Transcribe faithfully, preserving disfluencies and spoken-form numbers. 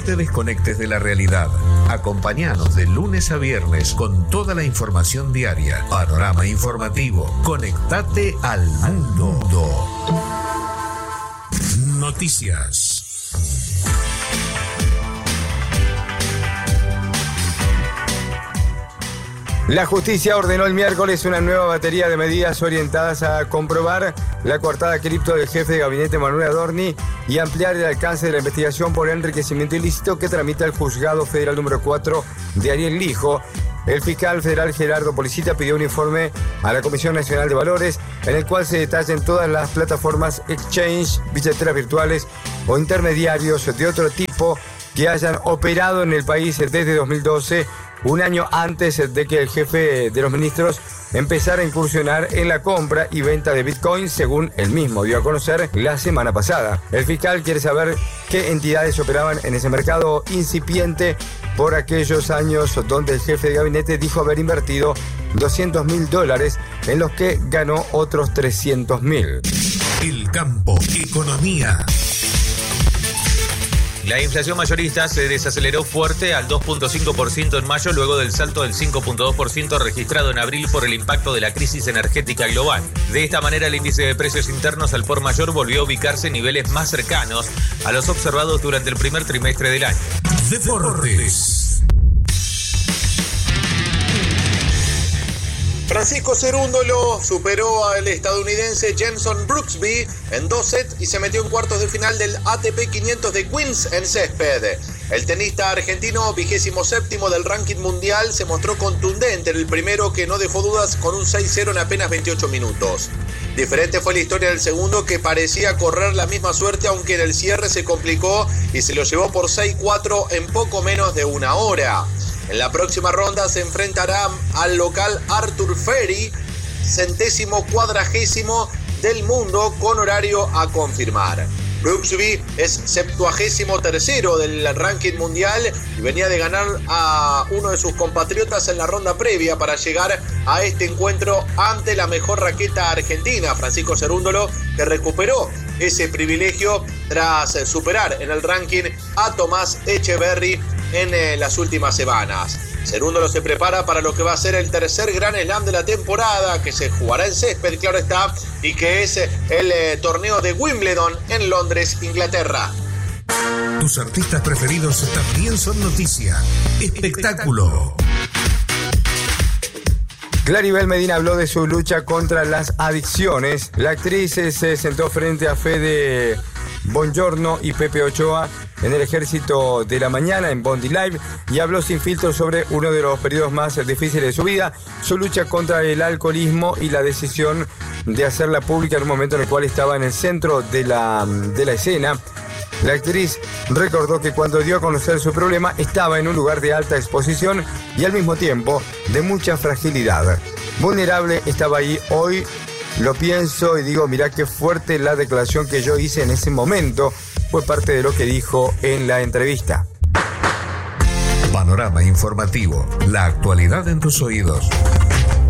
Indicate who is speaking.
Speaker 1: te desconectes de la realidad. Acompáñanos de lunes a viernes con toda la información diaria. Panorama informativo. Conectate al mundo. Noticias.
Speaker 2: La justicia ordenó el miércoles una nueva batería de medidas orientadas a comprobar la coartada cripto del jefe de gabinete Manuel Adorni y ampliar el alcance de la investigación por enriquecimiento ilícito que tramita el juzgado federal número cuatro de Ariel Lijo. El fiscal federal Gerardo Policita pidió un informe a la Comisión Nacional de Valores en el cual se detallen todas las plataformas exchange, billeteras virtuales o intermediarios de otro tipo que hayan operado en el país desde dos mil doce, un año antes de que el jefe de los ministros empezara a incursionar en la compra y venta de Bitcoin, según él mismo dio a conocer la semana pasada. El fiscal quiere saber qué entidades operaban en ese mercado incipiente por aquellos años donde el jefe de gabinete dijo haber invertido doscientos mil dólares, en los que ganó otros trescientos mil.
Speaker 1: El campo, economía.
Speaker 3: La inflación mayorista se desaceleró fuerte al dos punto cinco por ciento en mayo, luego del salto del cinco punto dos por ciento registrado en abril por el impacto de la crisis energética global. De esta manera, el índice de precios internos al por mayor volvió a ubicarse en niveles más cercanos a los observados durante el primer trimestre del año.
Speaker 1: Deportes.
Speaker 4: Francisco Cerúndolo superó al estadounidense Jenson Brooksby en dos sets y se metió en cuartos de final del A T P quinientos de Queens en césped. El tenista argentino, vigésimo séptimo del ranking mundial, se mostró contundente en el primero, que no dejó dudas con un seis cero en apenas veintiocho minutos. Diferente fue la historia del segundo, que parecía correr la misma suerte, aunque en el cierre se complicó y se lo llevó por seis cuatro en poco menos de una hora. En la próxima ronda se enfrentará al local Arthur Ferry, centésimo cuadragésimo del mundo, con horario a confirmar. Brooksby es septuagésimo tercero del ranking mundial y venía de ganar a uno de sus compatriotas en la ronda previa para llegar a este encuentro ante la mejor raqueta argentina, Francisco Cerúndolo, que recuperó ese privilegio tras superar en el ranking a Tomás Echeverry en eh, las últimas semanas. Cerúndolo se prepara para lo que va a ser el tercer Grand Slam de la temporada, que se jugará en césped, claro está, y que es el eh, torneo de Wimbledon en Londres, Inglaterra.
Speaker 1: Tus artistas preferidos también son noticia. Espectáculo.
Speaker 2: Claribel Medina habló de su lucha contra las adicciones. La actriz se sentó frente a Fede Bongiorno y Pepe Ochoa en el Ejército de la Mañana en Bondi Live y habló sin filtro sobre uno de los periodos más difíciles de su vida, su lucha contra el alcoholismo y la decisión de hacerla pública en un momento en el cual estaba en el centro de la, de la escena. La actriz recordó que cuando dio a conocer su problema estaba en un lugar de alta exposición y al mismo tiempo de mucha fragilidad. Vulnerable estaba ahí. Hoy lo pienso y digo, mirá qué fuerte la declaración que yo hice en ese momento. Fue parte de lo que dijo en la entrevista.
Speaker 1: Panorama informativo. La actualidad en tus oídos.